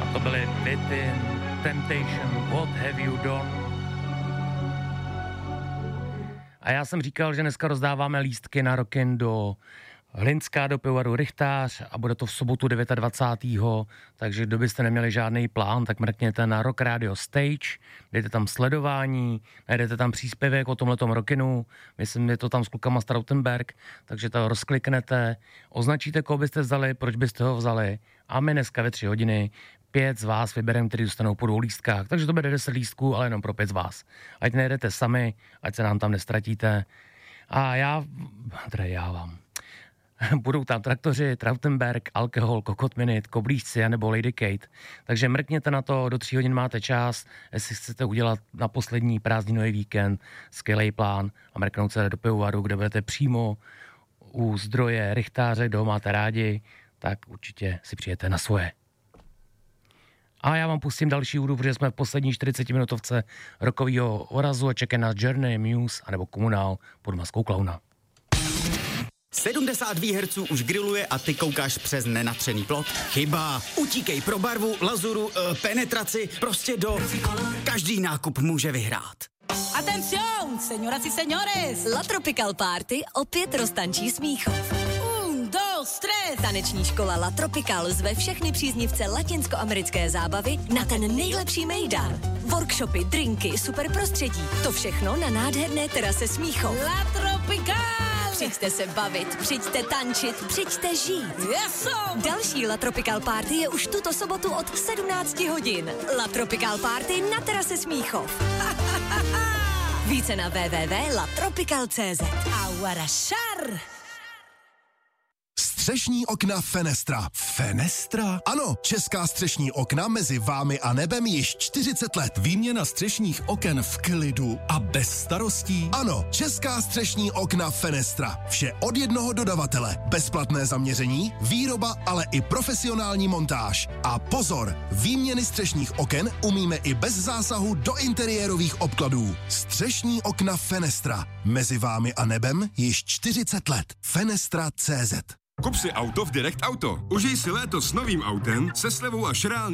To byly Within Temptation, What Have You Done? A já jsem říkal, že dneska rozdáváme lístky na Rockin do Hlinská, do pivovaru Rychtář a bude to v sobotu 29. Takže kdo byste neměli žádný plán, tak mrkněte na Rock Radio Stage, dejte tam sledování, najdete tam příspěvek o tomhletom Rockinu, myslím, je to tam s klukama z Trautenberg, takže to rozkliknete, označíte, koho byste vzali, proč byste ho vzali a my dneska ve 3 hodiny 5 z vás vybereme, kteří dostanou po 2 lístkách, takže to bude 10 lístků, ale jenom pro 5 z vás. Ať nejedete sami, ať se nám tam nestratíte. A já vám. Budou tam Traktoři, Trautenberg, Alkohol, Kokot Minute, Koblížci anebo Lady Kate. Takže mrkněte na to, do 3 hodin máte čas, jestli chcete udělat na poslední prázdninový víkend skvělý plán a mrknout se do pivovaru, kde budete přímo u zdroje Rychtáře, kdo ho máte rádi, tak určitě si přijete na svoje. A já vám pustím další hudbu, protože jsme v poslední 40-minutovce rokovýho orazu a čeká na Journey, Muse anebo Komunál pod maskou klauna. 70 výherců už grilluje a ty koukáš přes nenatřený plot? Chyba. Utíkej pro barvu, lazuru, penetraci, prostě do... Každý nákup může vyhrát. Atención, señoras y señores! La Tropical Party opět roztančí Smíchov. 1, 2, 3. Taneční škola La Tropical zve všechny příznivce latinskoamerické zábavy na ten nejlepší mejdan. Workshopy, drinky, super prostředí. To všechno na nádherné terase Smíchov. La Tropical! Přijďte se bavit, přijďte tančit, přijďte žít. Yeso! Další La Tropical Party je už tuto sobotu od 17 hodin. La Tropical Party na terase Smíchov. Více na www.latropical.cz. Aguarašar! Střešní okna Fenestra. Fenestra? Ano, česká střešní okna mezi vámi a nebem již 40 let. Výměna střešních oken v klidu a bez starostí. Ano, česká střešní okna Fenestra. Vše od jednoho dodavatele. Bezplatné zaměření, výroba, ale i profesionální montáž. A pozor, výměny střešních oken umíme i bez zásahu do interiérových obkladů. Střešní okna Fenestra. Mezi vámi a nebem již 40 let. Fenestra.cz. Kup si auto v Direct Auto. Užij si léto s novým autem se slevou až reálný